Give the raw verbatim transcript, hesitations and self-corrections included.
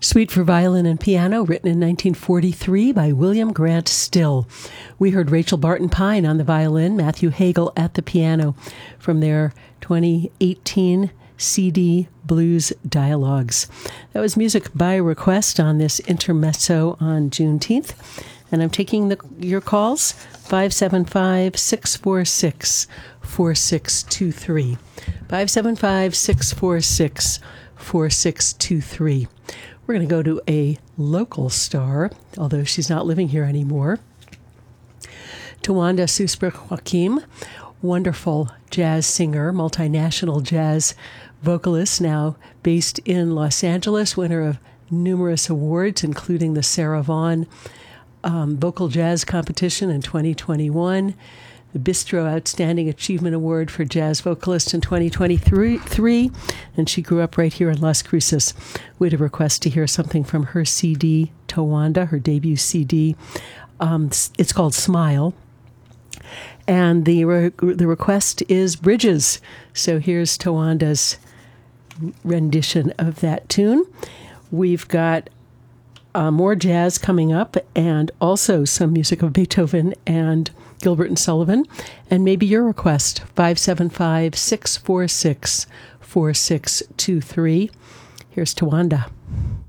Suite for Violin and Piano, written in nineteen forty-three by William Grant Still. We heard Rachel Barton Pine on the violin, Matthew Hagel at the piano, from their twenty eighteen C D Blues Dialogues. That was music by request on this intermezzo on Juneteenth. And I'm taking the, your calls, five seven five, six four six, four six two three. five seven five, six four six, four six two three. We're going to go to a local star, although she's not living here anymore. Tawanda Susbrook Joachim, wonderful jazz singer, multinational jazz vocalist, now based in Los Angeles, winner of numerous awards, including the Sarah Vaughan um, Vocal Jazz Competition in twenty twenty-one, the Bistro Outstanding Achievement Award for Jazz Vocalist in twenty twenty-three, and she grew up right here in Las Cruces. We had a request to hear something from her C D, Tawanda, her debut C D. Um, it's called Smile. And the re- the request is Bridges. So here's Tawanda's rendition of that tune. We've got uh, more jazz coming up, and also some music of Beethoven and Gilbert and Sullivan, and maybe your request, five seven five, six four six, four six two three. Here's Tawanda.